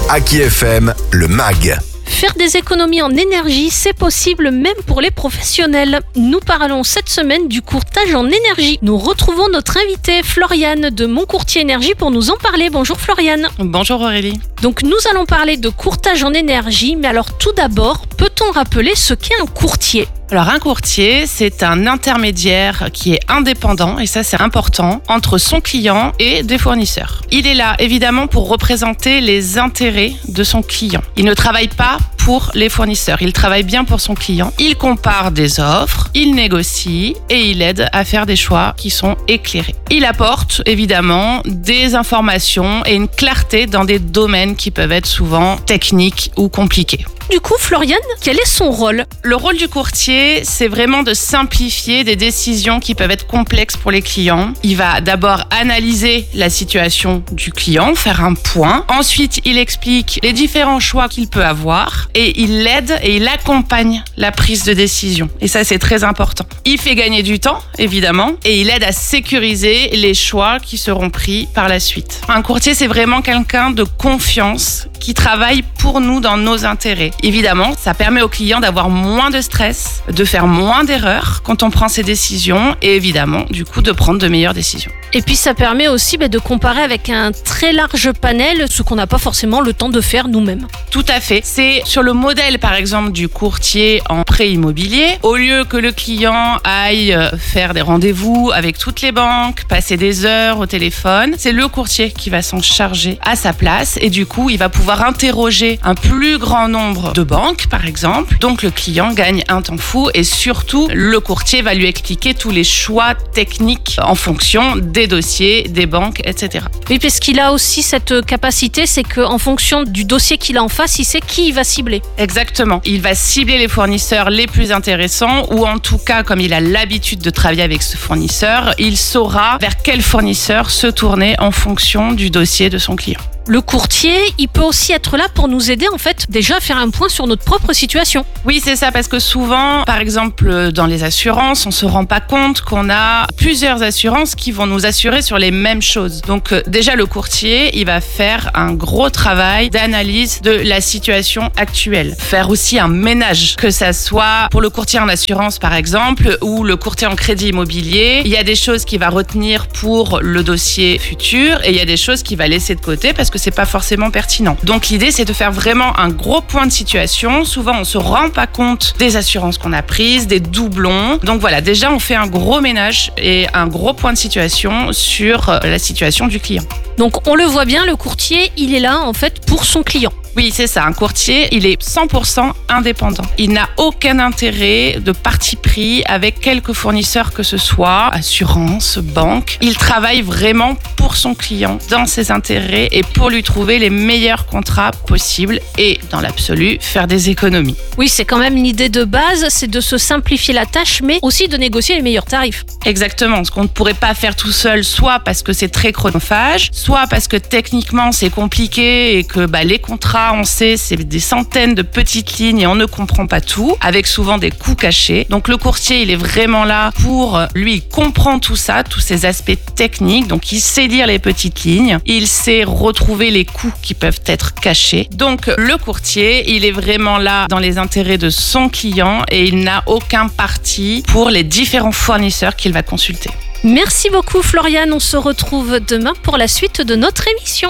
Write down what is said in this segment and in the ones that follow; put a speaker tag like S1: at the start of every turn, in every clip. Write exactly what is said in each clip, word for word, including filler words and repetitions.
S1: Aki F M, le M A G.
S2: Faire des économies en énergie, c'est possible même pour les professionnels. Nous parlons cette semaine du courtage en énergie. Nous retrouvons notre invitée Floriane de Mon Courtier Énergie pour nous en parler. Bonjour Floriane.
S3: Bonjour Aurélie.
S2: Donc nous allons parler de courtage en énergie, mais alors tout d'abord, peut-on rappeler ce qu'est un courtier ?
S3: Alors un courtier, c'est un intermédiaire qui est indépendant, et ça c'est important, entre son client et des fournisseurs. Il est là évidemment pour représenter les intérêts de son client. Il ne travaille pas pour les fournisseurs, il travaille bien pour son client. Il compare des offres, il négocie et il aide à faire des choix qui sont éclairés. Il apporte évidemment des informations et une clarté dans des domaines qui peuvent être souvent techniques ou compliqués.
S2: Du coup, Floriane, quel est son rôle ?
S3: Le rôle du courtier, c'est vraiment de simplifier des décisions qui peuvent être complexes pour les clients. Il va d'abord analyser la situation du client, faire un point. Ensuite, il explique les différents choix qu'il peut avoir et il l'aide et il accompagne la prise de décision. Et ça, c'est très important. Il fait gagner du temps, évidemment, et il aide à sécuriser les choix qui seront pris par la suite. Un courtier, c'est vraiment quelqu'un de confiance qui travaille pour nous dans nos intérêts. Évidemment, ça permet au client d'avoir moins de stress, de faire moins d'erreurs quand on prend ses décisions et évidemment, du coup, de prendre de meilleures décisions.
S2: Et puis ça permet aussi bah, de comparer avec un très large panel, ce qu'on n'a pas forcément le temps de faire nous-mêmes.
S3: Tout à fait. C'est sur le modèle, par exemple, du courtier en prêt immobilier. Au lieu que le client aille faire des rendez-vous avec toutes les banques, passer des heures au téléphone, c'est le courtier qui va s'en charger à sa place et du coup, il va pouvoir interroger un plus grand nombre de banques, par exemple. Donc, le client gagne un temps fou et surtout, le courtier va lui expliquer tous les choix techniques en fonction des dossiers, des banques, et cetera.
S2: Oui, parce qu'il a aussi cette capacité, c'est qu'en fonction du dossier qu'il a en face, il sait qui il va cibler.
S3: Exactement. Il va cibler les fournisseurs les plus intéressants ou en tout cas, comme il a l'habitude de travailler avec ce fournisseur, il saura vers quel fournisseur se tourner en fonction du dossier de son client.
S2: Le courtier, il peut aussi être là pour nous aider en fait déjà à faire un point sur notre propre situation.
S3: Oui, c'est ça, parce que souvent, par exemple, dans les assurances, on se rend pas compte qu'on a plusieurs assurances qui vont nous assurer sur les mêmes choses. Donc euh, déjà, le courtier, il va faire un gros travail d'analyse de la situation actuelle. Faire aussi un ménage, que ça soit pour le courtier en assurance, par exemple, ou le courtier en crédit immobilier. Il y a des choses qu'il va retenir pour le dossier futur et il y a des choses qu'il va laisser de côté parce que c'est pas forcément pertinent. Donc l'idée, c'est de faire vraiment un gros point de situation. Souvent, on se rend pas compte des assurances qu'on a prises, des doublons. Donc voilà, déjà, on fait un gros ménage et un gros point de situation sur la situation du client.
S2: Donc on le voit bien, le courtier, il est là en fait pour son client.
S3: Oui, c'est ça. Un courtier, il est cent pour cent indépendant. Il n'a aucun intérêt de parti pris avec quelque fournisseur que ce soit, assurance, banque. Il travaille vraiment pour son client, dans ses intérêts et pour lui trouver les meilleurs contrats possibles et, dans l'absolu, faire des économies.
S2: Oui, c'est quand même l'idée de base, c'est de se simplifier la tâche, mais aussi de négocier les meilleurs tarifs.
S3: Exactement. Ce qu'on ne pourrait pas faire tout seul, soit parce que c'est très chronophage, soit parce que techniquement c'est compliqué et que bah, les contrats, on sait, c'est des centaines de petites lignes et on ne comprend pas tout, avec souvent des coûts cachés. Donc le courtier, il est vraiment là pour, lui, il comprend tout ça, tous ces aspects techniques. Donc il sait lire les petites lignes, il sait retrouver les coûts qui peuvent être cachés. Donc le courtier, il est vraiment là dans les intérêts de son client et il n'a aucun parti pour les différents fournisseurs qu'il va consulter.
S2: Merci beaucoup Floriane, on se retrouve demain pour la suite de notre émission.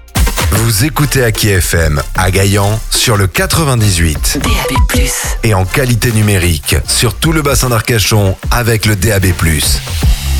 S1: Vous écoutez Aki F M à Gaillan sur le quatre-vingt-dix-huit.
S4: D A B plus.
S1: Et en qualité numérique sur tout le bassin d'Arcachon avec le D A B plus.